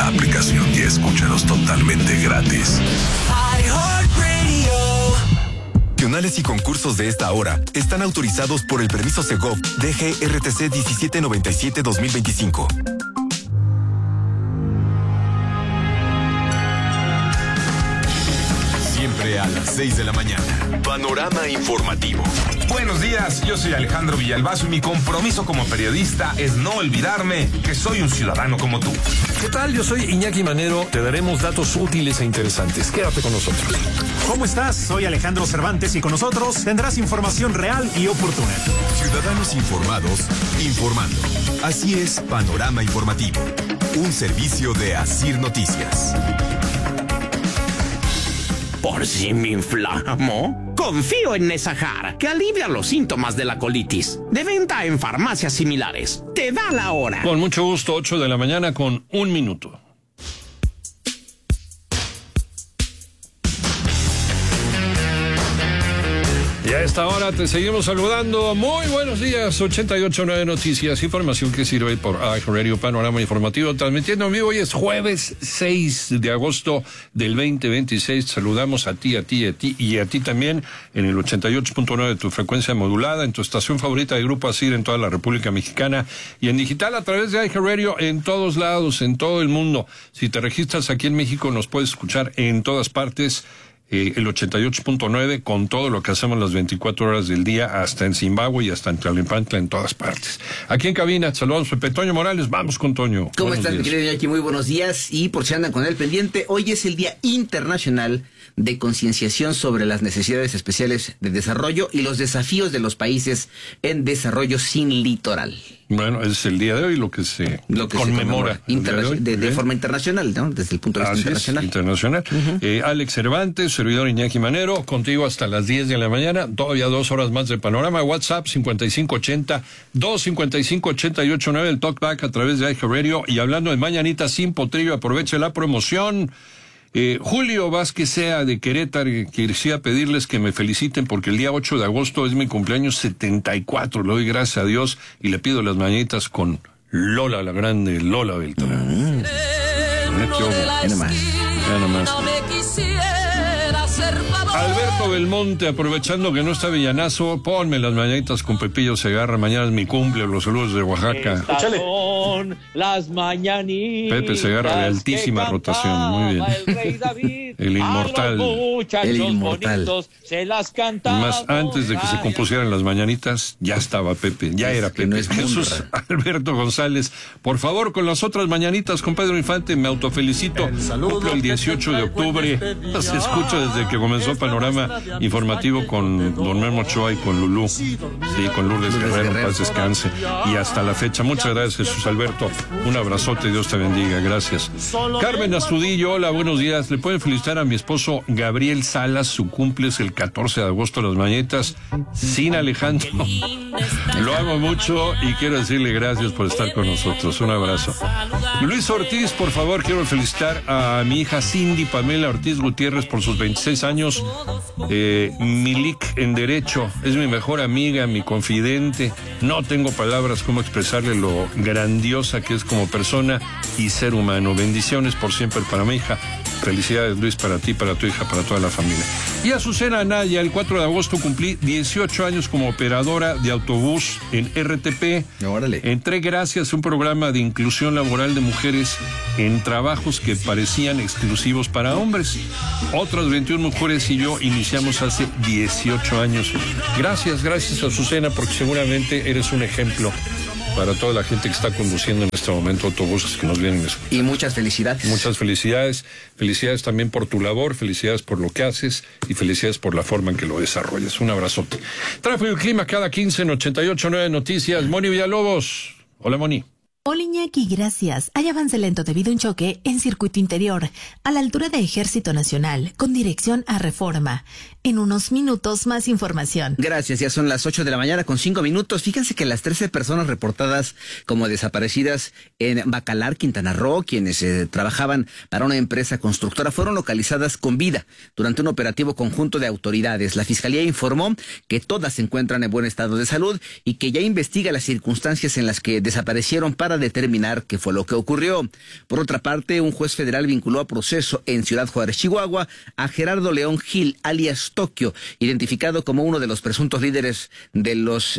la aplicación y escúchanos totalmente gratis. Nacionales y concursos de esta hora están autorizados por el permiso Segov DGRTC 1797-2025. Siempre a las 6 de la mañana. Panorama informativo. Buenos días, yo soy Alejandro Villalbazo y mi compromiso como periodista es no olvidarme que soy un ciudadano como tú. ¿Qué tal? Yo soy Iñaki Manero. Te daremos datos útiles e interesantes. Quédate con nosotros. ¿Cómo estás? Soy Alejandro Cervantes y con nosotros tendrás información real y oportuna. Ciudadanos informados, informando. Así es Panorama Informativo. Un servicio de Asir Noticias. ¿Por si me inflamo? Confío en Nesajar, que alivia los síntomas de la colitis. De venta en farmacias similares. Te da la hora. Con mucho gusto, 8 de la mañana con 1 minuto. Y a esta hora te seguimos saludando. Muy buenos días, 88.9 Noticias, información que sirve por Radio Panorama Informativo, transmitiendo en vivo. Hoy es jueves 6 de agosto del 2026. Saludamos a ti y a ti también en el 88.9 de tu frecuencia modulada, en tu estación favorita de Grupo Asir en toda la República Mexicana y en digital a través de Radio en todos lados, en todo el mundo. Si te registras aquí en México, nos puedes escuchar en todas partes. El 88.9 con todo lo que hacemos las 24 horas del día, hasta en Zimbabue y hasta en Tlalnepantla, en todas partes. Aquí en cabina, saludamos a Pepe Toño Morales. Vamos con Toño. ¿Cómo estás, mi querido Iñaki? Muy buenos días. Y por si andan con el pendiente, hoy es el Día Internacional de Concienciación sobre las Necesidades Especiales de Desarrollo y los desafíos de los países en desarrollo sin litoral. Bueno, es el día de hoy lo que se conmemora. De forma internacional, ¿no? Desde el punto de vista internacional. Alex Cervantes, servidor Iñaki Manero, contigo hasta las 10 de la mañana, todavía 2 horas más de panorama. WhatsApp 5580-255-889, el talkback a través de Radio. Y hablando de mañanitas sin potrillo, aproveche la promoción. Julio Vázquez Sea de Querétaro, quisiera pedirles que me feliciten porque el día 8 de agosto es mi cumpleaños 74, le doy gracias a Dios y le pido las mañanitas con Lola, la grande Lola Beltrán. Alberto Belmonte, aprovechando que no está Villanazo, ponme las mañanitas con Pepillo Segarra. Mañana es mi cumple, los saludos de Oaxaca. Estas son las mañanitas. Pepe Segarra de altísima rotación, muy bien. El inmortal. El inmortal. Se las cantaba. Más antes de que se compusieran las mañanitas, ya estaba Pepe, ya era Pepe. No es Jesús Alberto González, por favor, con las otras mañanitas con Pedro Infante, me autofelicito. Cumplo el 18 de octubre. Las escucho desde que comenzó Panorama Informativo con Don Memo Ochoa y con Lulú. Sí, con Lourdes Guerrero, paz descanse. Y hasta la fecha. Muchas gracias, Jesús Alberto. Un abrazote, Dios te bendiga. Gracias. Carmen Astudillo, hola, buenos días. Le pueden felicitar a mi esposo Gabriel Salas. Su cumple es el 14 de agosto, las mañanitas sin Alejandro. Lo amo mucho y quiero decirle gracias por estar con nosotros. Un abrazo. Luis Ortiz, por favor, quiero felicitar a mi hija Cindy Pamela Ortiz Gutiérrez por sus 26 años. Milik en Derecho, es mi mejor amiga, mi confidente. No tengo palabras cómo expresarle lo grandiosa que es como persona y ser humano. Bendiciones por siempre para mi hija. Felicidades, Luis, para ti, para tu hija, para toda la familia. Y Azucena Anaya, el 4 de agosto cumplí 18 años como operadora de autobús en RTP. Órale. Entré gracias a un programa de inclusión laboral de mujeres en trabajos que parecían exclusivos para hombres. Otras 21 mujeres y yo iniciamos hace 18 años. Gracias Azucena, porque seguramente eres un ejemplo para toda la gente que está conduciendo en este momento autobuses que nos vienen a escuchar. Y muchas felicidades. Muchas felicidades. Felicidades también por tu labor, felicidades por lo que haces y felicidades por la forma en que lo desarrollas. Un abrazote. Tráfico y clima cada 15 en 88.9 Noticias. Moni Villalobos. Hola, Moni. Hola Iñaki, gracias. Hay avance lento debido a un choque en circuito interior, a la altura de Ejército Nacional, con dirección a Reforma. En unos minutos, más información. Gracias, ya son las 8 de la mañana con 5 minutos. Fíjense que las 13 personas reportadas como desaparecidas en Bacalar, Quintana Roo, quienes trabajaban para una empresa constructora, fueron localizadas con vida durante un operativo conjunto de autoridades. La Fiscalía informó que todas se encuentran en buen estado de salud y que ya investiga las circunstancias en las que desaparecieron para para determinar qué fue lo que ocurrió. Por otra parte, un juez federal vinculó a proceso en Ciudad Juárez, Chihuahua, a Gerardo León Gil, alias Tokio, identificado como uno de los presuntos líderes de los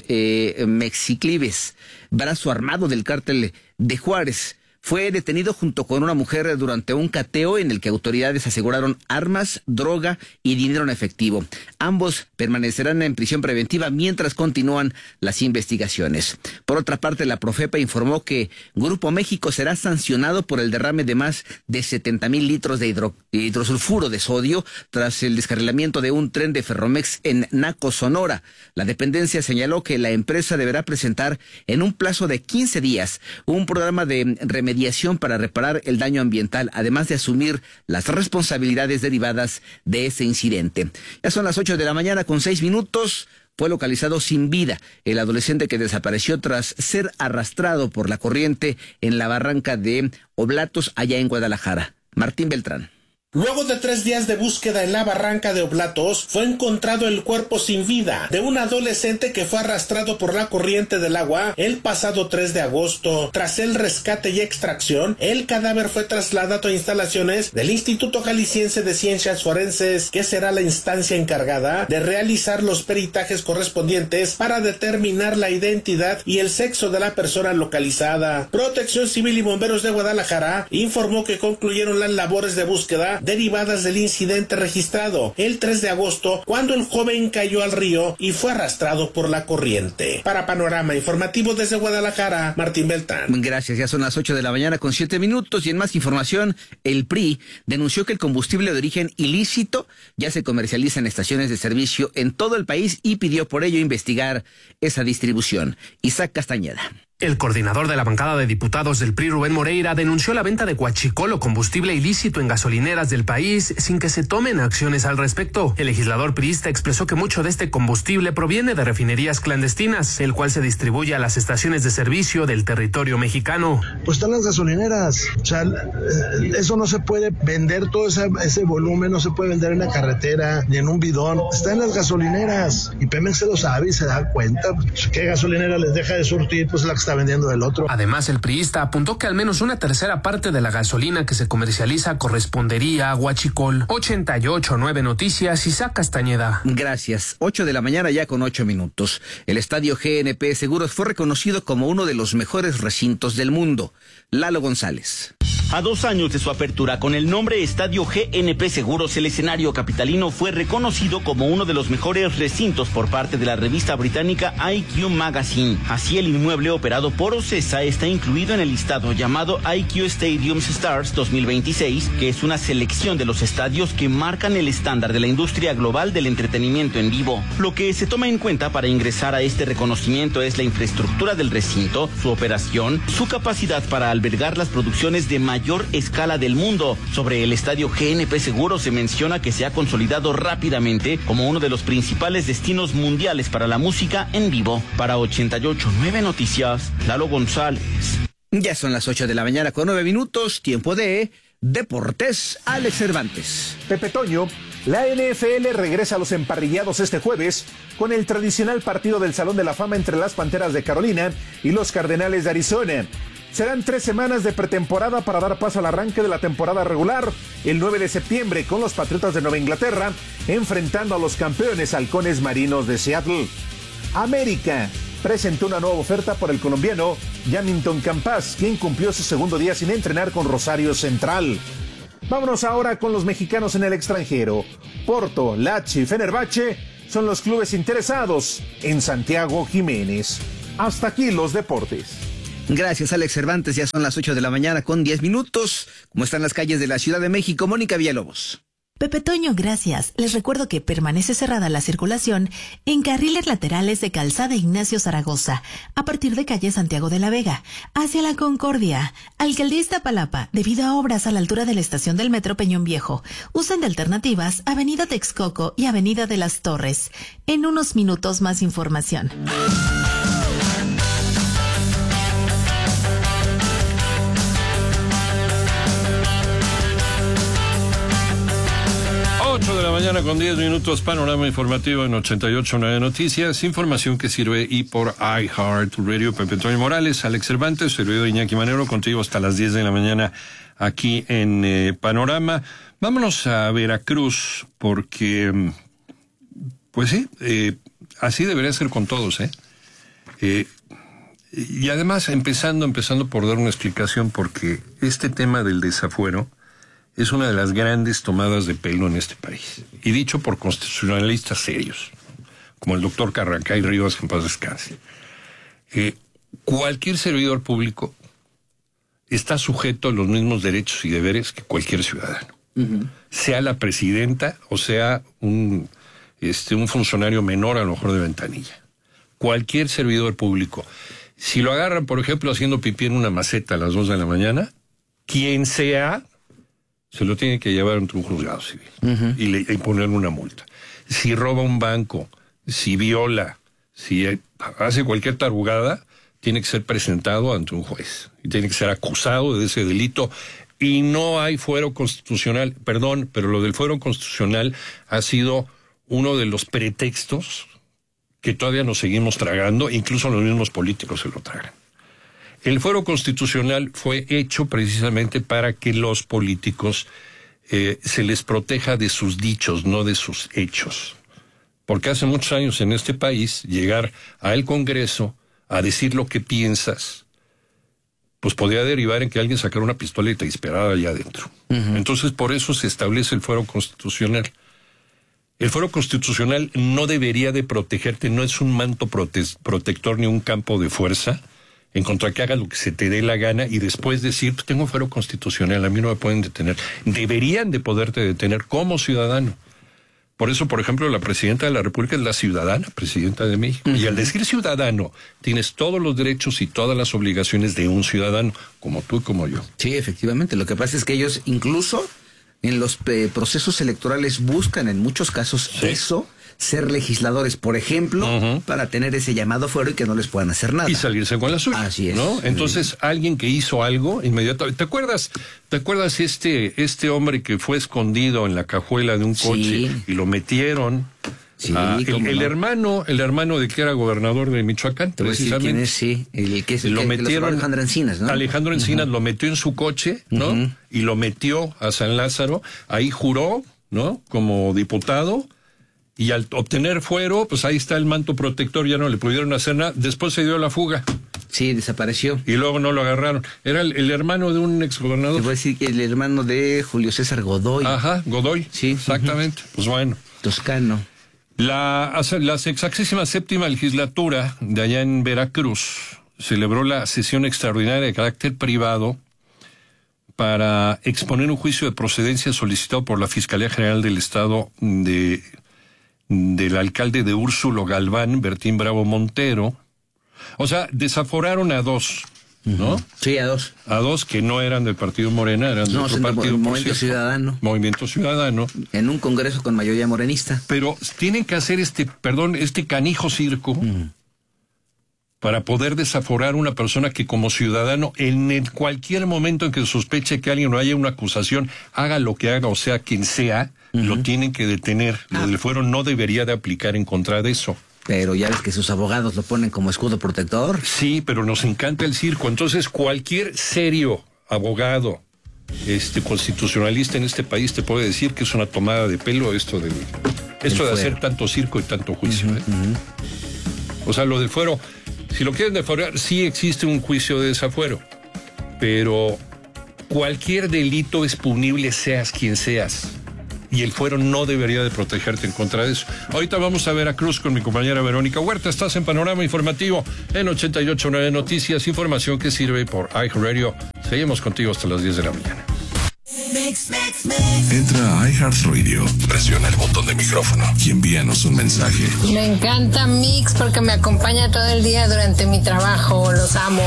Mexiclibes, brazo armado del cártel de Juárez. Fue detenido junto con una mujer durante un cateo en el que autoridades aseguraron armas, droga y dinero en efectivo. Ambos permanecerán en prisión preventiva mientras continúan las investigaciones. Por otra parte, la Profepa informó que Grupo México será sancionado por el derrame de más de 70,000 litros de hidrosulfuro de sodio tras el descarrilamiento de un tren de Ferromex en Naco, Sonora. La dependencia señaló que la empresa deberá presentar en un plazo de 15 días un programa de remediación para reparar el daño ambiental, además de asumir las responsabilidades derivadas de ese incidente. Ya son las 8 de la mañana con 6 minutos. Fue localizado sin vida el adolescente que desapareció tras ser arrastrado por la corriente en la barranca de Oblatos, allá en Guadalajara. Martín Beltrán. Luego de 3 días de búsqueda en la barranca de Oblatos, fue encontrado el cuerpo sin vida de un adolescente que fue arrastrado por la corriente del agua el pasado 3 de agosto. Tras el rescate y extracción, el cadáver fue trasladado a instalaciones del Instituto Jalisciense de Ciencias Forenses, que será la instancia encargada de realizar los peritajes correspondientes para determinar la identidad y el sexo de la persona localizada. Protección Civil y Bomberos de Guadalajara informó que concluyeron las labores de búsqueda derivadas del incidente registrado el 3 de agosto, cuando el joven cayó al río y fue arrastrado por la corriente. Para Panorama Informativo desde Guadalajara, Martín Beltrán. Gracias, ya son las 8 de la mañana con 7 minutos y en más información, el PRI denunció que el combustible de origen ilícito ya se comercializa en estaciones de servicio en todo el país y pidió por ello investigar esa distribución. Isaac Castañeda. El coordinador de la bancada de diputados del PRI, Rubén Moreira, denunció la venta de huachicol o combustible ilícito en gasolineras del país sin que se tomen acciones al respecto. El legislador priista expresó que mucho de este combustible proviene de refinerías clandestinas, el cual se distribuye a las estaciones de servicio del territorio mexicano. Pues están las gasolineras, o sea, eso no se puede vender, todo ese volumen no se puede vender en la carretera ni en un bidón, está en las gasolineras y Pemex se lo sabe y se da cuenta. ¿Qué gasolinera les deja de surtir? Pues la que está vendiendo el otro. Además, el priista apuntó que al menos una tercera parte de la gasolina que se comercializa correspondería a huachicol. 88.9 Noticias, Isaac Castañeda. Gracias. 8 de la mañana ya con 8 minutos. El estadio GNP Seguros fue reconocido como uno de los mejores recintos del mundo. Lalo González. A 2 años de su apertura con el nombre Estadio GNP Seguros, el escenario capitalino fue reconocido como uno de los mejores recintos por parte de la revista británica IQ Magazine. Así, el inmueble operado por Ocesa está incluido en el listado llamado IQ Stadiums Stars 2026, que es una selección de los estadios que marcan el estándar de la industria global del entretenimiento en vivo. Lo que se toma en cuenta para ingresar a este reconocimiento es la infraestructura del recinto, su operación, su capacidad para albergar las producciones de mayor escala del mundo. Sobre el estadio GNP Seguros se menciona que se ha consolidado rápidamente como uno de los principales destinos mundiales para la música en vivo. Para 88.9 Noticias, Lalo González. Ya son las 8 de la mañana con 9 minutos, tiempo de Deportes. Alex Cervantes. Pepe Toño, la NFL regresa a los emparrillados este jueves con el tradicional partido del Salón de la Fama entre las Panteras de Carolina y los Cardenales de Arizona. Serán 3 semanas de pretemporada para dar paso al arranque de la temporada regular el 9 de septiembre con los Patriotas de Nueva Inglaterra enfrentando a los campeones halcones marinos de Seattle. América presentó una nueva oferta por el colombiano Yamilton Campas, quien cumplió su segundo día sin entrenar con Rosario Central. Vámonos ahora con los mexicanos en el extranjero. Porto, Lazio y Fenerbahce son los clubes interesados en Santiago Jiménez. Hasta aquí los deportes. Gracias, Alex Cervantes. Ya son las 8 de la mañana con 10 minutos. ¿Cómo están las calles de la Ciudad de México? Mónica Villalobos. Pepe Toño, gracias. Les recuerdo que permanece cerrada la circulación en carriles laterales de Calzada Ignacio Zaragoza, a partir de calle Santiago de la Vega, hacia la Concordia, Alcaldía Iztapalapa, debido a obras a la altura de la estación del Metro Peñón Viejo. Usen de alternativas Avenida Texcoco y Avenida de las Torres. En unos minutos más información. 8 de la mañana con 10 minutos, panorama informativo en 88.9 Noticias, información que sirve y por iHeartRadio. Pepe Antonio Morales, Alex Cervantes, servidor Iñaki Manero, contigo hasta las 10 de la mañana aquí en Panorama. Vámonos a Veracruz, porque, pues sí, así debería ser con todos, y además, empezando por dar una explicación, porque este tema del desafuero es una de las grandes tomadas de pelo en este país. Y dicho por constitucionalistas serios, como el doctor Carracay Rivas, que en paz descanse. Cualquier servidor público está sujeto a los mismos derechos y deberes que cualquier ciudadano. Uh-huh. Sea la presidenta o sea un funcionario menor, a lo mejor de ventanilla. Cualquier servidor público. Si lo agarran, por ejemplo, haciendo pipí en una maceta a las 2 de la mañana, quien sea, se lo tiene que llevar ante un juzgado civil. Uh-huh. y ponerle una multa. Si roba un banco, si viola, si hace cualquier tarugada, tiene que ser presentado ante un juez. Y tiene que ser acusado de ese delito. Y no hay fuero constitucional. Perdón, pero lo del fuero constitucional ha sido uno de los pretextos que todavía nos seguimos tragando. Incluso los mismos políticos se lo tragan. El fuero constitucional fue hecho precisamente para que los políticos se les proteja de sus dichos, no de sus hechos. Porque hace muchos años en este país, llegar al Congreso a decir lo que piensas, pues podría derivar en que alguien sacara una pistola y te disparara allá adentro. Uh-huh. Entonces, por eso se establece el fuero constitucional. El fuero constitucional no debería de protegerte, no es un manto protector ni un campo de fuerza, en contra que hagas lo que se te dé la gana y después decir, pues tengo fuero constitucional, a mí no me pueden detener. Deberían de poderte detener como ciudadano. Por eso, por ejemplo, la presidenta de la República es la ciudadana, presidenta de México. Uh-huh. Y al decir ciudadano, tienes todos los derechos y todas las obligaciones de un ciudadano, como tú y como yo. Sí, efectivamente. Lo que pasa es que ellos incluso en los procesos electorales buscan en muchos casos eso, ser legisladores, por ejemplo, uh-huh, para tener ese llamado fuero y que no les puedan hacer nada. Y salirse con la suya. Así es. ¿No? Entonces, alguien que hizo algo, inmediatamente. ¿Te acuerdas este hombre que fue escondido en la cajuela de un coche y lo metieron? Sí, el hermano de que era gobernador de Michoacán, precisamente. ¿Quién es? Sí, el que lo metieron, Alejandro Encinas, ¿no? Alejandro Encinas, uh-huh, lo metió en su coche, ¿no? Uh-huh. Y lo metió a San Lázaro, ahí juró, ¿no? Como diputado. Y al obtener fuero, pues ahí está el manto protector, ya no le pudieron hacer nada. Después se dio la fuga. Sí, desapareció. Y luego no lo agarraron. Era el hermano de un exgobernador. Te voy a decir que el hermano de Julio César Godoy. Ajá, Godoy. Sí. Exactamente. Uh-huh. Pues bueno. Toscano. La 67ª legislatura de allá en Veracruz celebró la sesión extraordinaria de carácter privado para exponer un juicio de procedencia solicitado por la Fiscalía General del Estado del alcalde de Úrsulo Galván, Bertín Bravo Montero. O sea, desaforaron a dos, ¿no? Sí, a dos. A dos que no eran del partido Morena, eran de otro partido. Movimiento Ciudadano. Movimiento Ciudadano. En un congreso con mayoría morenista. Pero tienen que hacer este canijo circo para poder desaforar a una persona que como ciudadano, en cualquier momento en que sospeche que alguien o haya una acusación, haga lo que haga, o sea, quien sea, lo tienen que detener. Lo del fuero no debería de aplicar en contra de eso. Pero ya ves que sus abogados lo ponen como escudo protector. Sí, pero nos encanta el circo. Entonces, cualquier serio abogado constitucionalista en este país te puede decir que es una tomada de pelo esto de hacer tanto circo y tanto juicio. O sea, lo del fuero, si lo quieren desaforar, sí existe un juicio de desafuero, pero cualquier delito es punible, seas quien seas. Y el fuero no debería de protegerte en contra de eso. Ahorita vamos a Veracruz con mi compañera Verónica Huerta. Estás en Panorama Informativo en 88.9 Noticias. Información que sirve por iHeartRadio. Seguimos contigo hasta las 10 de la mañana. Entra a iHeartRadio, presiona el botón de micrófono y envíanos un mensaje. Me encanta Mix porque me acompaña todo el día durante mi trabajo. Los amo.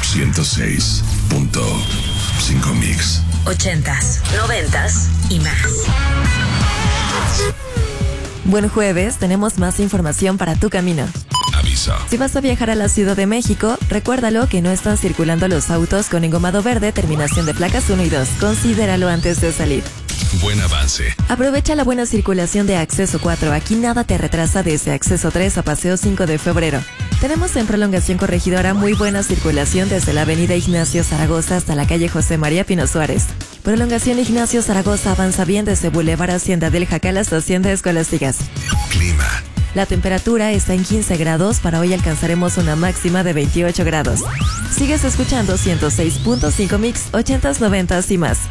106.5 Mix. 80s, 90s y más. Buen jueves, tenemos más información para tu camino. Aviso. Si vas a viajar a la Ciudad de México, recuérdalo que no están circulando los autos con engomado verde, terminación de placas 1 y 2. Considéralo antes de salir. Buen avance. Aprovecha la buena circulación de Acceso 4. Aquí nada te retrasa desde Acceso 3 a Paseo 5 de Febrero. Tenemos en Prolongación Corregidora muy buena circulación desde la avenida Ignacio Zaragoza hasta la calle José María Pino Suárez. Prolongación Ignacio Zaragoza avanza bien desde Boulevard Hacienda del Jacal hasta Hacienda Escolásticas. Clima. La temperatura está en 15 grados, para hoy alcanzaremos una máxima de 28 grados. Sigues escuchando 106.5 Mix, 80s, 90s y más.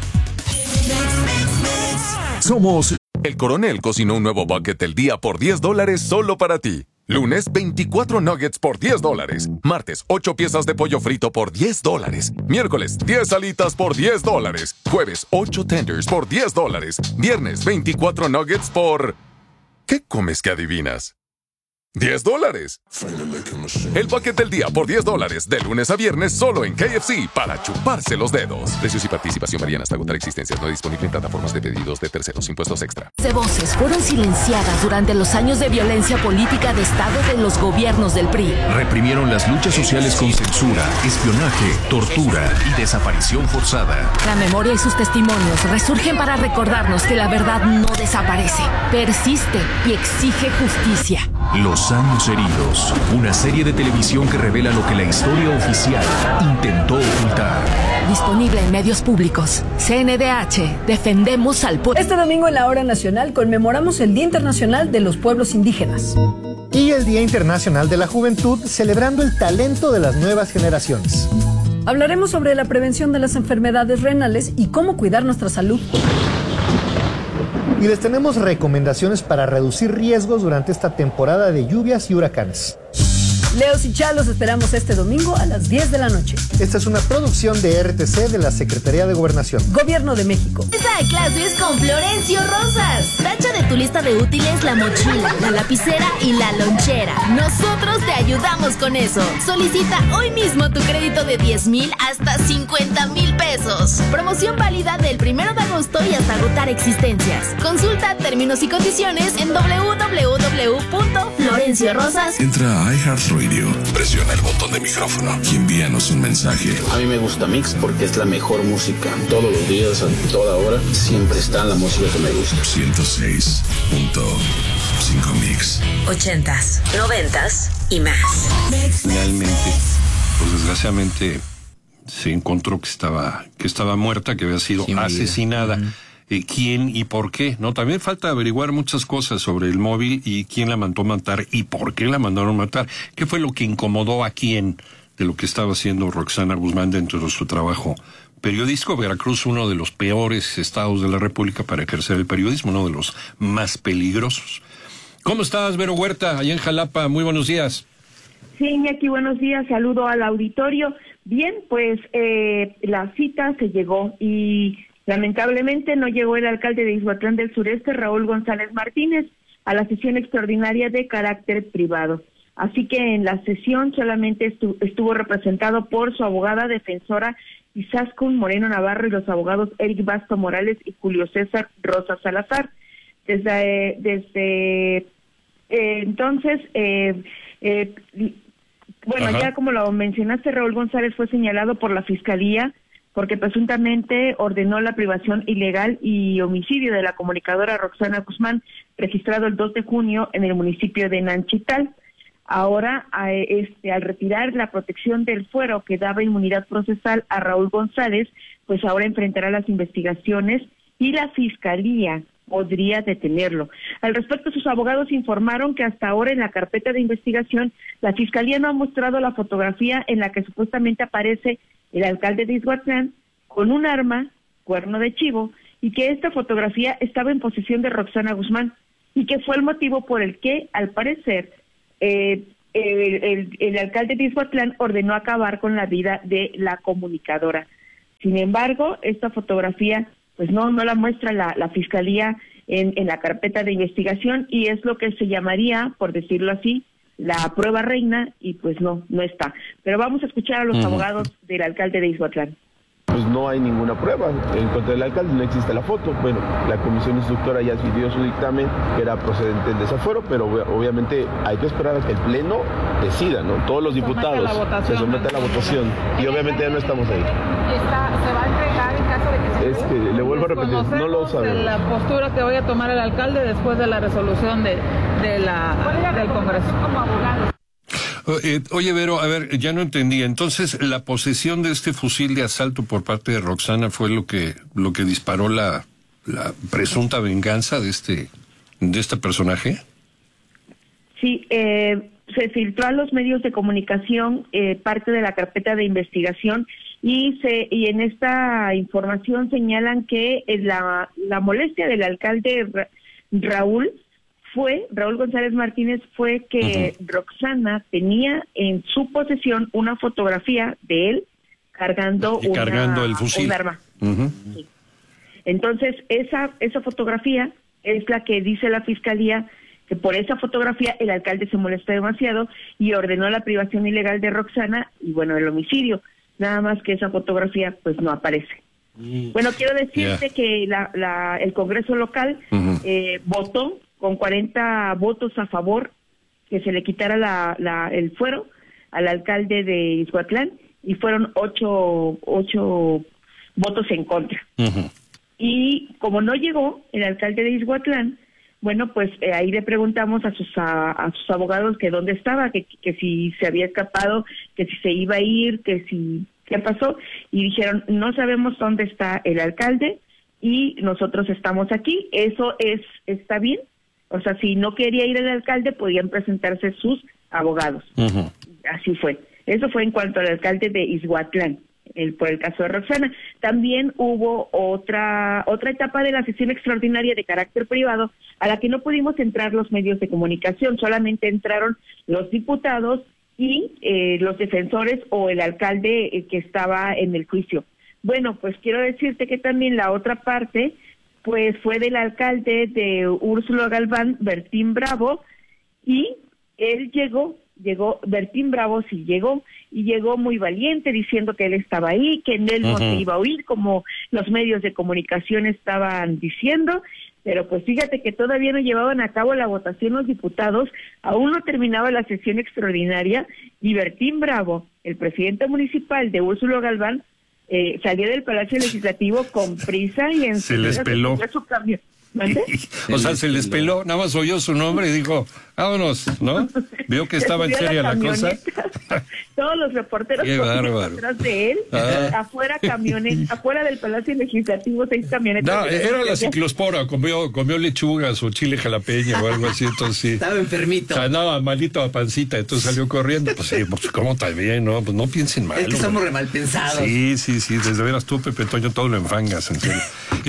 Somos... El Coronel cocinó un nuevo bucket del día por $10 solo para ti. Lunes, 24 nuggets por $10. Martes, 8 piezas de pollo frito por $10. Miércoles, 10 alitas por $10. Jueves, 8 tenders por $10. Viernes, 24 nuggets por... ¿Qué comes que adivinas? $10. El bucket del día por $10, de lunes a viernes solo en KFC, para chuparse los dedos. Precios y participación varían hasta agotar existencias. No disponible en plataformas de pedidos de terceros. Impuestos extra. Voces fueron silenciadas durante los años de violencia política de Estado de los gobiernos del PRI. Reprimieron las luchas sociales con censura, espionaje, tortura y desaparición forzada. La memoria y sus testimonios resurgen para recordarnos que la verdad no desaparece, persiste y exige justicia. Los años heridos, una serie de televisión que revela lo que la historia oficial intentó ocultar. Disponible en medios públicos. CNDH, defendemos al pueblo. Este domingo en la Hora Nacional conmemoramos el Día Internacional de los Pueblos Indígenas. Y el Día Internacional de la Juventud, celebrando el talento de las nuevas generaciones. Hablaremos sobre la prevención de las enfermedades renales y cómo cuidar nuestra salud. Y les tenemos recomendaciones para reducir riesgos durante esta temporada de lluvias y huracanes. Leos y Chalos esperamos este domingo a las 10 de la noche. Esta es una producción de RTC de la Secretaría de Gobernación. Gobierno de México. Empieza clases con Florencio Rosas. Tacha de tu lista de útiles la mochila, la lapicera y la lonchera. Nosotros te ayudamos con eso. Solicita hoy mismo tu crédito de 10,000 hasta 50,000 pesos. Promoción válida del 1 de agosto y hasta agotar existencias. Consulta términos y condiciones en www.florenciorosas. Entra a iHeartRadio, presiona el botón de micrófono y envíanos un mensaje. A mí me gusta Mix porque es la mejor música. Todos los días, a toda hora, siempre está la música que me gusta. 106.5 Mix. 80s, 90s y más. Finalmente, pues desgraciadamente se encontró que estaba muerta, que había sido asesinada. ¿Quién y por qué? No, también falta averiguar muchas cosas sobre el móvil y quién la mandó matar y por qué la mandaron matar. ¿Qué fue lo que incomodó a quién de lo que estaba haciendo Roxana Guzmán dentro de su trabajo periodístico? Veracruz, uno de los peores estados de la República para ejercer el periodismo, uno de los más peligrosos. ¿Cómo estás, Vero Huerta, allá en Jalapa? Muy buenos días. Sí, Iñaki, buenos días, saludo al auditorio. Bien, pues la cita se llegó y lamentablemente no llegó el alcalde de Ixhuatlán del Sureste, Raúl González Martínez, a la sesión extraordinaria de carácter privado. Así que en la sesión solamente estuvo representado por su abogada defensora Izaskun Moreno Navarro y los abogados Eric Basto Morales y Julio César Rosa Salazar. Desde entonces, bueno, ya como lo mencionaste, Raúl González fue señalado por la Fiscalía porque presuntamente ordenó la privación ilegal y homicidio de la comunicadora Roxana Guzmán, registrado el 2 de junio en el municipio de Nanchital. Ahora, al retirar la protección del fuero que daba inmunidad procesal a Raúl González, pues ahora enfrentará las investigaciones y la Fiscalía podría detenerlo. Al respecto, sus abogados informaron que hasta ahora en la carpeta de investigación, la Fiscalía no ha mostrado la fotografía en la que supuestamente aparece el alcalde de Ixhuatlán con un arma, cuerno de chivo, y que esta fotografía estaba en posesión de Roxana Guzmán, y que fue el motivo por el que, al parecer, el alcalde de Ixhuatlán ordenó acabar con la vida de la comunicadora. Sin embargo, esta fotografía pues no la muestra la Fiscalía en la carpeta de investigación, y es lo que se llamaría, por decirlo así, la prueba reina, y pues no está. Pero vamos a escuchar a los abogados del alcalde de Ixhuatlán. pues no hay ninguna prueba en contra del alcalde, no existe la foto. Bueno, la comisión instructora ya dio su dictamen que era procedente el desafuero, pero obviamente hay que esperar a que el pleno decida, ¿no? Todos los diputados se someten a la votación y obviamente ya no estamos ahí. ¿Se va a entregar en caso de que se... Es que le vuelvo a repetir, no lo sabemos. De la postura que vaya a tomar el alcalde después de la resolución del Congreso como abogado. Oye, Vero, a ver, ya no entendí. Entonces, ¿la posesión de este fusil de asalto por parte de Roxana fue lo que disparó la presunta venganza de este personaje? Sí, se filtró a los medios de comunicación parte de la carpeta de investigación y en esta información señalan que la molestia del alcalde Raúl González Martínez fue que Roxana tenía en su posesión una fotografía de él cargando el fusil. Un arma. Sí. Entonces, esa fotografía es la que dice la fiscalía que por esa fotografía el alcalde se molestó demasiado y ordenó la privación ilegal de Roxana y bueno, el homicidio. Nada más que esa fotografía pues no aparece. Bueno, quiero decirte que el Congreso local votó con 40 votos a favor que se le quitara el fuero al alcalde de Izhuatlán y fueron 8 votos en contra. Y como no llegó el alcalde de Izhuatlán, bueno, pues ahí le preguntamos a sus abogados que dónde estaba, que si se había escapado, que si se iba a ir, qué pasó, y dijeron, no sabemos dónde está el alcalde y nosotros estamos aquí. Eso está bien. O sea, si no quería ir el alcalde, podían presentarse sus abogados. Así fue. Eso fue en cuanto al alcalde de Izhuatlán, por el caso de Roxana. También hubo otra etapa de la sesión extraordinaria de carácter privado a la que no pudimos entrar los medios de comunicación, solamente entraron los diputados y los defensores o el alcalde que estaba en el juicio. Bueno, pues quiero decirte que también la otra parte pues fue del alcalde de Úrsulo Galván, Bertín Bravo, y él Bertín Bravo sí llegó, y llegó muy valiente diciendo que él estaba ahí, que en él no se iba a oír, como los medios de comunicación estaban diciendo, pero pues fíjate que todavía no llevaban a cabo la votación los diputados, aún no terminaba la sesión extraordinaria, y Bertín Bravo, el presidente municipal de Úrsulo Galván, salió del Palacio Legislativo con prisa y se les peló su cambio. O sea, se les peló, nada más oyó su nombre y dijo, vámonos, ¿no? Vio que estaba en serio la cosa. Todos los reporteros detrás de él, afuera del Palacio Legislativo, 6 camionetas. No, era la ciclospora, comió lechugas o chile jalapeño o algo así, entonces sí. Estaba enfermito. Andaba malito a pancita, entonces salió corriendo. Pues sí, pues cómo está bien, ¿no? Pues no piensen mal. Es que estamos re mal pensados. Sí, desde veras tú, Pepe Toño, todo lo enfangas, en serio.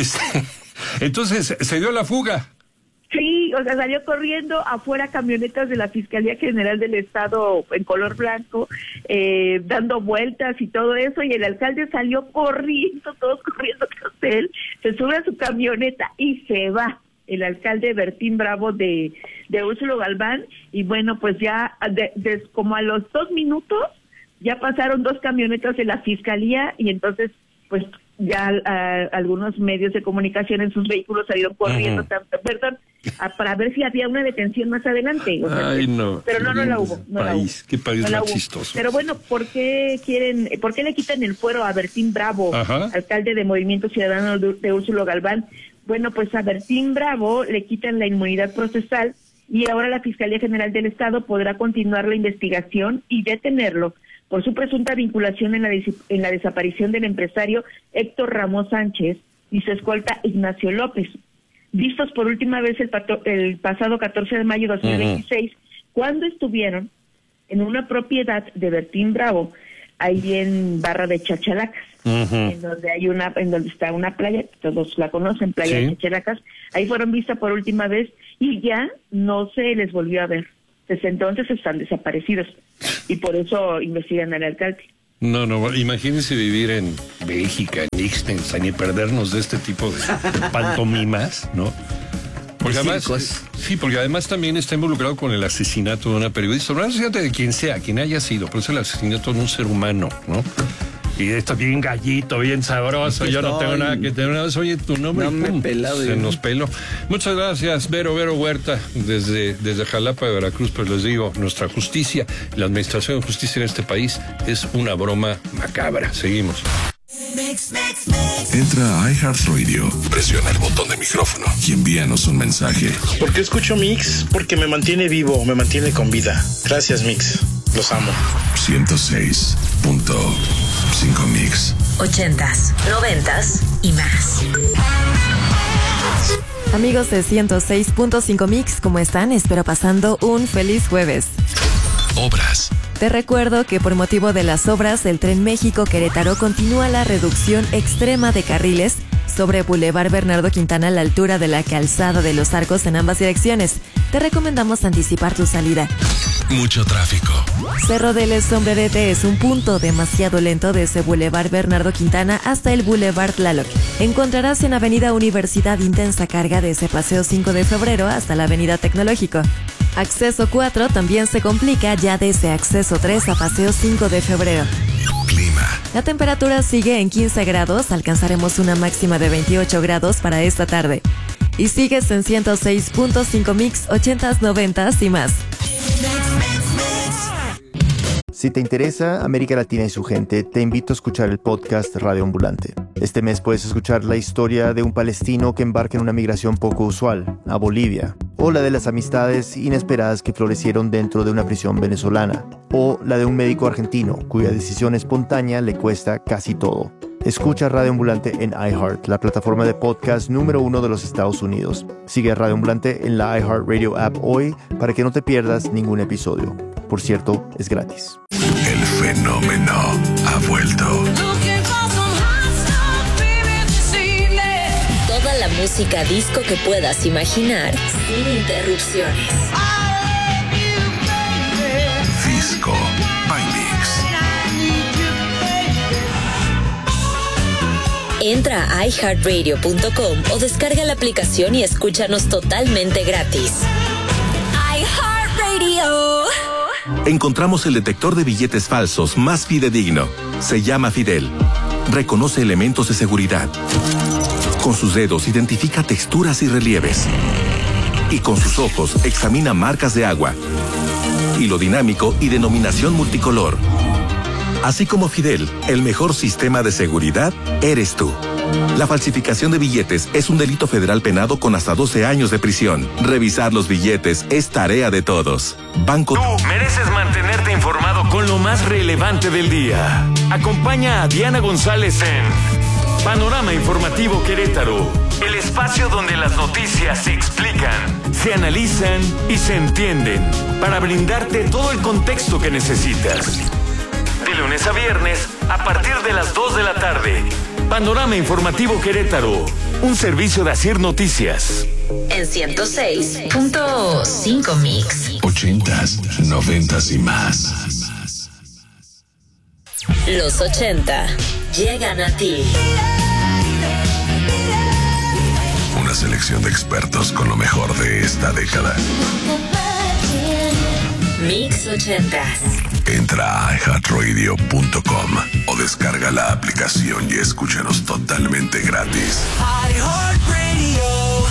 Entonces, ¿se dio la fuga? Sí, o sea, salió corriendo afuera camionetas de la Fiscalía General del Estado en color blanco, dando vueltas y todo eso, y el alcalde salió corriendo, todos corriendo tras él, se sube a su camioneta y se va. El alcalde Bertín Bravo de Úrsulo Galván, y bueno, pues ya como a los 2 minutos, ya pasaron 2 camionetas de la Fiscalía, y entonces, pues, ya algunos medios de comunicación en sus vehículos salieron corriendo, para ver si había una detención más adelante. O sea, pero no la hubo. Qué país más chistoso. Pero bueno, ¿por qué le quitan el fuero a Bertín Bravo, alcalde de Movimiento Ciudadano de Úrsulo Galván? Bueno, pues a Bertín Bravo le quitan la inmunidad procesal y ahora la Fiscalía General del Estado podrá continuar la investigación y detenerlo por su presunta vinculación en la desaparición del empresario Héctor Ramos Sánchez y su escolta Ignacio López, vistos por última vez el pasado 14 de mayo de 2026, cuando estuvieron en una propiedad de Bertín Bravo, ahí en Barra de Chachalacas, en donde está una playa, todos la conocen, Playa de Chachalacas. Ahí fueron vistas por última vez y ya no se les volvió a ver. Desde entonces están desaparecidos y por eso investigan al alcalde. No, imagínense vivir en Bélgica, en Liechtenstein y perdernos de este tipo de pantomimas, ¿no? Porque además también está involucrado con el asesinato de una periodista, no asesinato de quien sea, quien haya sido, pero es el asesinato de un ser humano, ¿no? Y está bien gallito, bien sabroso. Yo no tengo nada que tener. Oye, tu nombre. No me he pelado. Se nos peló. Muchas gracias, Vero Huerta, desde Jalapa de Veracruz. Pues les digo, nuestra justicia, la administración de justicia en este país es una broma macabra. Seguimos. Entra a iHeartRadio, presiona el botón de micrófono y envíanos un mensaje. ¿Por qué escucho Mix? Porque me mantiene vivo, me mantiene con vida. Gracias, Mix. Los amo. 106.5 Mix. 80s, 90s y más. Amigos de 106.5 Mix, ¿cómo están? Espero pasando un feliz jueves. Obras. Te recuerdo que por motivo de las obras del Tren México-Querétaro continúa la reducción extrema de carriles sobre Boulevard Bernardo Quintana a la altura de la calzada de Los Arcos en ambas direcciones. Te recomendamos anticipar tu salida. Mucho tráfico. Cerro del Sombrerete es un punto demasiado lento desde Boulevard Bernardo Quintana hasta el Boulevard Tlaloc. Encontrarás en Avenida Universidad intensa carga desde Paseo 5 de Febrero hasta la Avenida Tecnológico. Acceso 4 también se complica ya desde Acceso 3 a Paseo 5 de Febrero. Clima. La temperatura sigue en 15 grados, alcanzaremos una máxima de 28 grados para esta tarde. Y sigues en 106.5 Mix, 80s, 90s y más. Si te interesa América Latina y su gente, te invito a escuchar el podcast Radio Ambulante. Este mes puedes escuchar la historia de un palestino que embarca en una migración poco usual, a Bolivia, o la de las amistades inesperadas que florecieron dentro de una prisión venezolana, o la de un médico argentino cuya decisión espontánea le cuesta casi todo. Escucha Radio Ambulante en iHeart, la plataforma de podcast número 1 de los Estados Unidos. Sigue a Radio Ambulante en la iHeartRadio app hoy para que no te pierdas ningún episodio. Por cierto, es gratis. El fenómeno ha vuelto. Toda la música disco que puedas imaginar sin interrupciones. Disco by Mix. Entra a iHeartRadio.com o descarga la aplicación y escúchanos totalmente gratis. iHeartRadio. Encontramos el detector de billetes falsos más fidedigno. Se llama Fidel. Reconoce elementos de seguridad. Con sus dedos identifica texturas y relieves. Y con sus ojos examina marcas de agua, hilo dinámico y denominación multicolor. Así como Fidel, el mejor sistema de seguridad eres tú. La falsificación de billetes es un delito federal penado con hasta 12 años de prisión. Revisar los billetes es tarea de todos. Banco. Tú mereces mantenerte informado con lo más relevante del día. Acompaña a Diana González en Panorama Informativo Querétaro, el espacio donde las noticias se explican, se analizan y se entienden para brindarte todo el contexto que necesitas. De lunes a viernes, a partir de las 2 de la tarde. Panorama Informativo Querétaro, un servicio de Asir Noticias. En 106.5 Mix. 80s, 90s y más. Los 80 llegan a ti. Una selección de expertos con lo mejor de esta década. Mix 80s. Entra a iHeartRadio.com o descarga la aplicación y escúchanos totalmente gratis. iHeartRadio.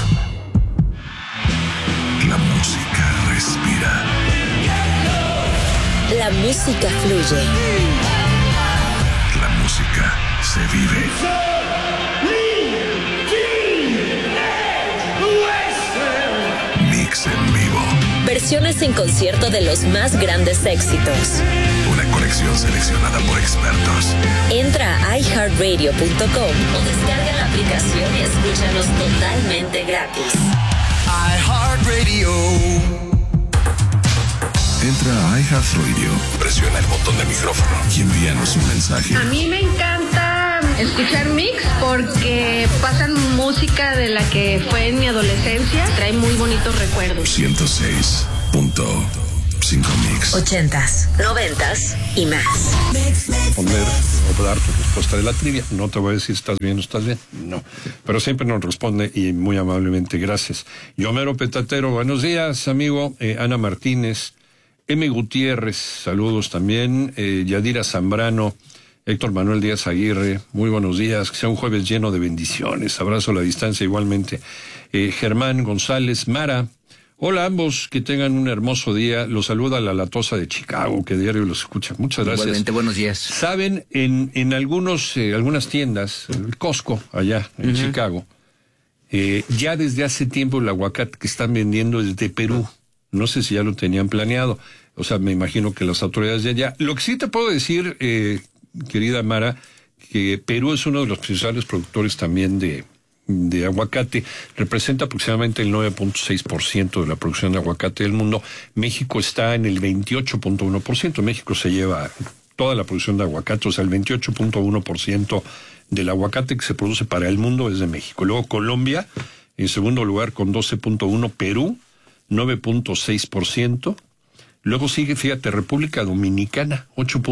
La música respira. La música fluye. La música se vive. Mix en vivo. Versiones en concierto de los más grandes éxitos. Una colección seleccionada por expertos. Entra a iHeartRadio.com o descarga la aplicación y escúchanos totalmente gratis. iHeartRadio. Entra a iHeartRadio, presiona el botón de micrófono y envíanos un mensaje. A mí me encanta escuchar Mix porque pasan música de la que fue en mi adolescencia. Trae muy bonitos recuerdos. 106.5 Mix. 80s, 90s y más. Dar tu respuesta de la trivia. No te voy a decir estás bien o estás bien. No. Pero siempre nos responde y muy amablemente gracias. Homero Petatero, buenos días, amigo. Ana Martínez. M. Gutiérrez, saludos también. Yadira Zambrano. Héctor Manuel Díaz Aguirre, muy buenos días, que sea un jueves lleno de bendiciones, abrazo a la distancia igualmente. Germán González, Mara, hola a ambos, que tengan un hermoso día, los saluda la Latosa de Chicago, que diario los escucha, muchas gracias. Igualmente, buenos días. Saben, en algunas tiendas, el Costco, allá en Chicago, ya desde hace tiempo el aguacate que están vendiendo es de Perú, no sé si ya lo tenían planeado, o sea, me imagino que las autoridades de allá, lo que sí te puedo decir, querida Mara, que Perú es uno de los principales productores también de aguacate, representa aproximadamente el 9.6% de la producción de aguacate del mundo. México está en el 28.1%, México se lleva toda la producción de aguacate, o sea, el 28.1% del aguacate que se produce para el mundo es de México. Luego Colombia, en segundo lugar con 12.1%, Perú, 9.6%, luego sigue, fíjate, República Dominicana,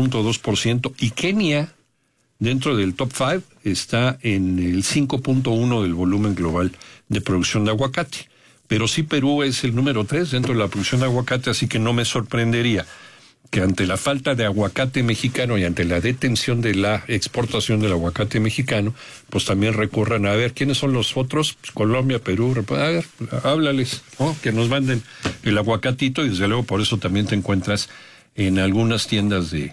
8.2%, y Kenia, dentro del top 5, está en el 5.1% del volumen global de producción de aguacate. Pero sí, Perú es el número 3 dentro de la producción de aguacate, así que no me sorprendería que ante la falta de aguacate mexicano y ante la detención de la exportación del aguacate mexicano, pues también recurran a ver quiénes son los otros, pues Colombia, Perú, a ver, háblales, ¿no? Que nos manden el aguacatito, y desde luego por eso también te encuentras en algunas tiendas de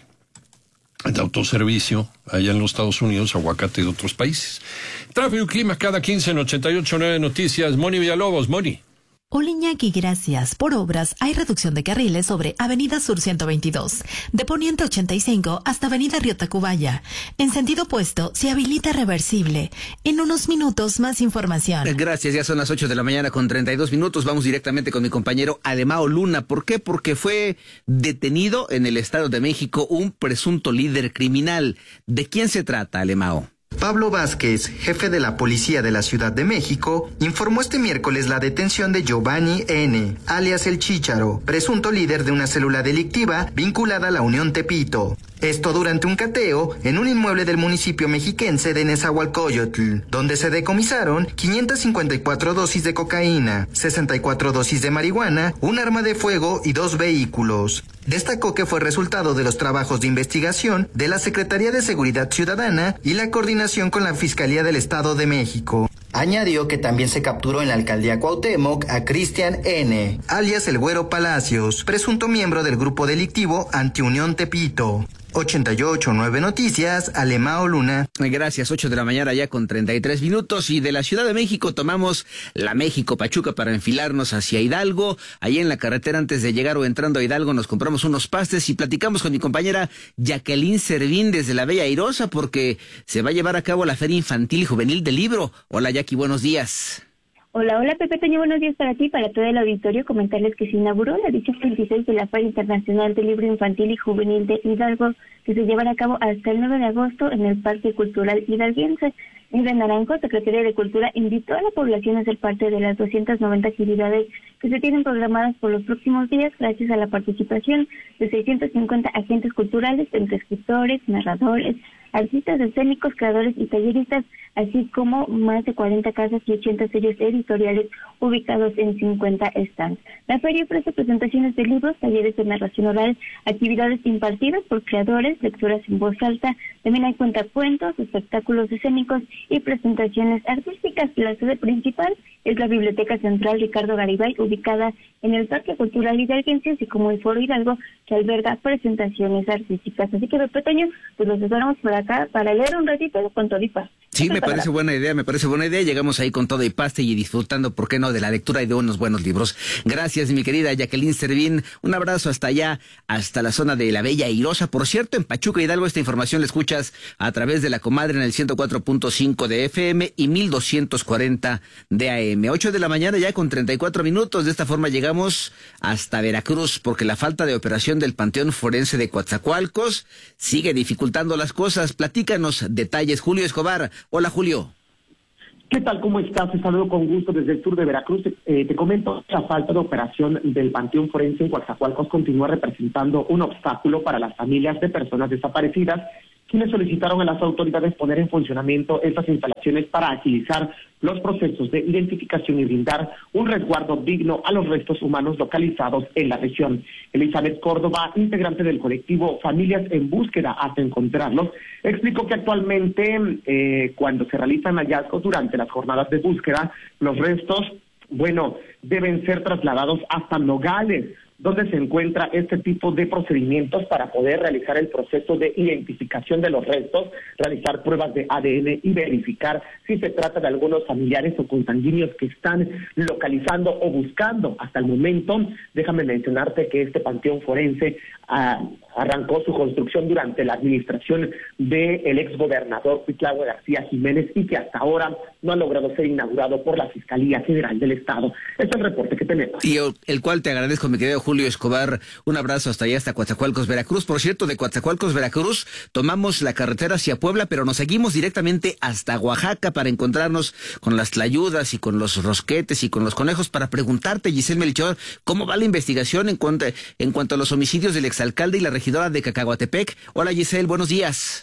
autoservicio allá en los Estados Unidos, aguacate de otros países. Tráfico y clima cada 15 en 88.9 Noticias. Moni Villalobos, Moni. Hola Iñaki, gracias. Por obras hay reducción de carriles sobre Avenida Sur 122, de Poniente 85 hasta Avenida Río Tacubaya. En sentido opuesto, se habilita reversible. En unos minutos más información. Gracias, ya son las 8 de la mañana con 32 minutos. Vamos directamente con mi compañero Alemao Luna. ¿Por qué? Porque fue detenido en el Estado de México un presunto líder criminal. ¿De quién se trata, Alemao? Pablo Vázquez, jefe de la Policía de la Ciudad de México, informó este miércoles la detención de Giovanni N., alias El Chícharo, presunto líder de una célula delictiva vinculada a la Unión Tepito. Esto durante un cateo en un inmueble del municipio mexiquense de Nezahualcóyotl, donde se decomisaron 554 dosis de cocaína, 64 dosis de marihuana, un arma de fuego y 2 vehículos. Destacó que fue resultado de los trabajos de investigación de la Secretaría de Seguridad Ciudadana y la coordinación con la Fiscalía del Estado de México. Añadió que también se capturó en la alcaldía Cuauhtémoc a Cristian N., alias El Güero Palacios, presunto miembro del grupo delictivo Antiunión Tepito. 88.9 Noticias, Alemao Luna. Gracias, 8 de la mañana ya con 33 minutos, y de la Ciudad de México tomamos la México-Pachuca para enfilarnos hacia Hidalgo. Ahí en la carretera, antes de llegar o entrando a Hidalgo, nos compramos unos pastes y platicamos con mi compañera Jacqueline Servín desde la Bella Airosa, porque se va a llevar a cabo la Feria Infantil y Juvenil del Libro. Hola Jackie, buenos días. Hola, Pepe Toño, buenos días para ti y para todo el auditorio. Comentarles que se inauguró la edición 26 de la Feria Internacional del Libro Infantil y Juvenil de Hidalgo, que se llevará a cabo hasta el 9 de agosto en el Parque Cultural Hidalguense. Miguel Naranjo, secretaria de Cultura, invitó a la población a ser parte de las 290 actividades que se tienen programadas por los próximos días, gracias a la participación de 650 agentes culturales, entre escritores, narradores, artistas escénicos, creadores y talleristas, así como más de 40 casas y 80 sellos editoriales ubicados en 50 stands. La feria ofrece presentaciones de libros, talleres de narración oral, actividades impartidas por creadores, lecturas en voz alta, también hay cuentacuentos, espectáculos escénicos y presentaciones artísticas. La sede principal es la Biblioteca Central Ricardo Garibay, ubicada en el Parque Cultural Hidalguense, así como el Foro Hidalgo, que alberga presentaciones artísticas. Así que, Pepe Toño, pues los esperamos por acá para leer un ratito con todo y paz. Sí, me parece buena idea. Llegamos ahí con todo y pasta y disfrutando, ¿por qué no?, de la lectura y de unos buenos libros. Gracias, mi querida Jacqueline Servín. Un abrazo hasta allá, hasta la zona de la Bella Airosa. Por cierto, en Pachuca Hidalgo, esta información la escuchas a través de La Comadre en el 104.5 de FM y 1240 de AM. 8 de la mañana ya con 34 minutos. De esta forma llegamos hasta Veracruz, porque la falta de operación del Panteón Forense de Coatzacoalcos sigue dificultando las cosas. Platícanos detalles, Julio Escobar. Hola, Julio. ¿Qué tal? ¿Cómo estás? Te saludo con gusto desde el sur de Veracruz. Te comento, la falta de operación del Panteón Forense en Coatzacoalcos continúa representando un obstáculo para las familias de personas desaparecidas quienes solicitaron a las autoridades poner en funcionamiento estas instalaciones para agilizar los procesos de identificación y brindar un resguardo digno a los restos humanos localizados en la región. Elizabeth Córdoba, integrante del colectivo Familias en Búsqueda hasta encontrarlos, explicó que actualmente cuando se realizan hallazgos durante las jornadas de búsqueda, los restos, deben ser trasladados hasta Nogales, donde se encuentra este tipo de procedimientos para poder realizar el proceso de identificación de los restos, realizar pruebas de ADN y verificar si se trata de algunos familiares o consanguíneos que están localizando o buscando. Hasta el momento, déjame mencionarte que este panteón forense arrancó su construcción durante la administración del exgobernador Cuitlahua García Jiménez y que hasta ahora no ha logrado ser inaugurado por la Fiscalía General del Estado. Este es el reporte que tenemos. Y el cual te agradezco, mi querido Julio Escobar. Un abrazo hasta allá, hasta Coatzacoalcos, Veracruz. Por cierto, de Coatzacoalcos, Veracruz, tomamos la carretera hacia Puebla, pero nos seguimos directamente hasta Oaxaca para encontrarnos con las tlayudas y con los rosquetes y con los conejos para preguntarte, Giselle Melchor, ¿cómo va la investigación en cuanto a los homicidios del exalcalde y la regidora de Cacahuatepec? Hola, Giselle, buenos días.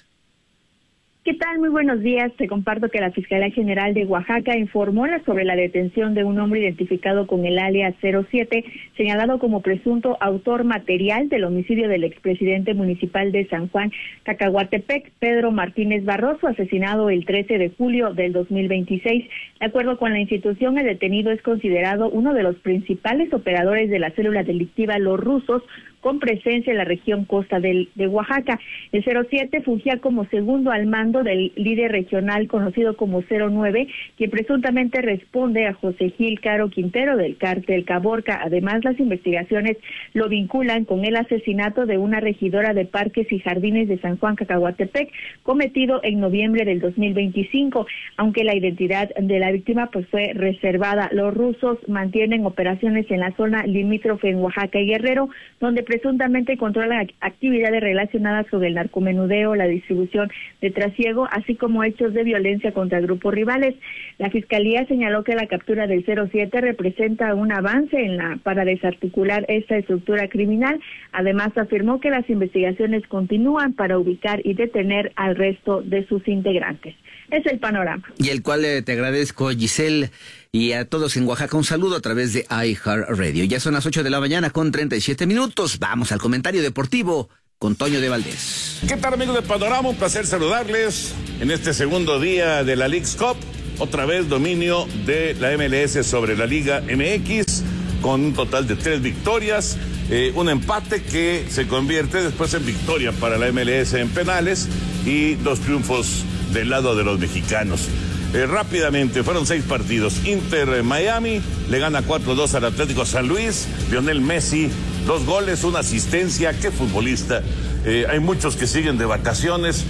¿Qué tal? Muy buenos días. Te comparto que la Fiscalía General de Oaxaca informó sobre la detención de un hombre identificado con el alias 07, señalado como presunto autor material del homicidio del expresidente municipal de San Juan, Cacahuatepec, Pedro Martínez Barroso, asesinado el 13 de julio del 2026. De acuerdo con la institución, el detenido es considerado uno de los principales operadores de la célula delictiva Los Rusos, con presencia en la región costa de Oaxaca. El 07 fungía como segundo al mando del líder regional conocido como 09, quien presuntamente responde a José Gil Caro Quintero del cártel Caborca. Además, las investigaciones lo vinculan con el asesinato de una regidora de Parques y Jardines de San Juan, Cacahuatepec, cometido en noviembre del 2025, aunque la identidad de la víctima fue reservada. Los rusos mantienen operaciones en la zona limítrofe en Oaxaca y Guerrero, donde presuntamente controlan actividades relacionadas con el narcomenudeo, la distribución de trasiego, así como hechos de violencia contra grupos rivales. La Fiscalía señaló que la captura del 07 representa un avance para desarticular esta estructura criminal. Además, afirmó que las investigaciones continúan para ubicar y detener al resto de sus integrantes. Es el panorama. Y el cual te agradezco, Giselle, y a todos en Oaxaca un saludo a través de iHeartRadio. Ya son las 8 de la mañana con 37 minutos. Vamos al comentario deportivo con Toño de Valdés. ¿Qué tal, amigos de Panorama? Un placer saludarles en este segundo día de la Leagues Cup. Otra vez dominio de la MLS sobre la Liga MX con un total de 3 victorias. Un empate que se convierte después en victoria para la MLS en penales y 2 triunfos del lado de los mexicanos. Rápidamente, fueron 6 partidos. Inter Miami le gana 4-2 al Atlético San Luis. Lionel Messi, 2 goles, 1 asistencia. ¡Qué futbolista! Hay muchos que siguen de vacaciones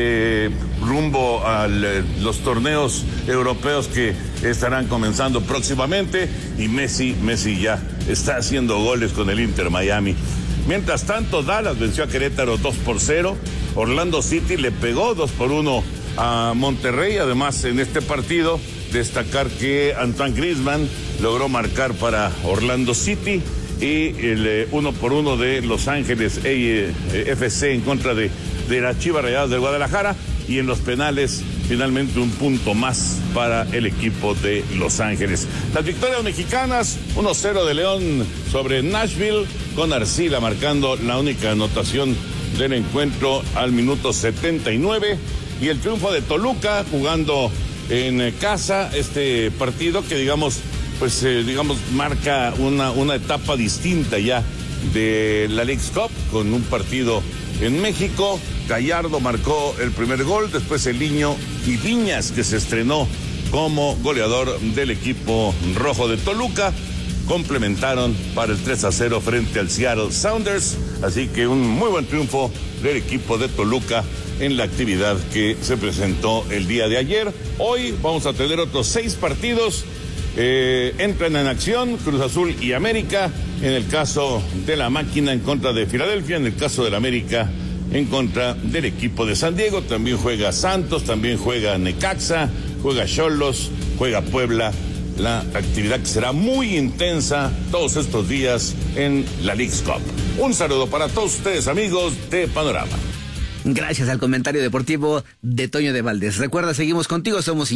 rumbo a los torneos europeos que estarán comenzando próximamente. Y Messi ya está haciendo goles con el Inter Miami. Mientras tanto, Dallas venció a Querétaro 2-0. Orlando City le pegó 2-1 a Monterrey. Además, en este partido, destacar que Antoine Griezmann logró marcar para Orlando City y el 1-1 de Los Ángeles FC en contra de las Chivas Rayadas de Guadalajara. Y en los penales, finalmente un punto más para el equipo de Los Ángeles. Las victorias mexicanas, 1-0 de León sobre Nashville, con Arcila marcando la única anotación del encuentro al minuto 79. Y el triunfo de Toluca jugando en casa, este partido que digamos marca una etapa distinta ya de la Leagues Cup, con un partido en México. Gallardo marcó el primer gol, después Eliño y Viñas, que se estrenó como goleador del equipo rojo de Toluca, complementaron para el 3-0 frente al Seattle Sounders. Así que un muy buen triunfo del equipo de Toluca en la actividad que se presentó el día de ayer. Hoy vamos a tener otros 6 partidos. Entran en acción Cruz Azul y América, en el caso de la Máquina en contra de Filadelfia, en el caso del América en contra del equipo de San Diego. También juega Santos, también juega Necaxa, juega Xolos, juega Puebla. La actividad que será muy intensa todos estos días en la Leagues Cup. Un saludo para todos ustedes, amigos de Panorama. Gracias al comentario deportivo de Toño de Valdés. Recuerda, seguimos contigo, somos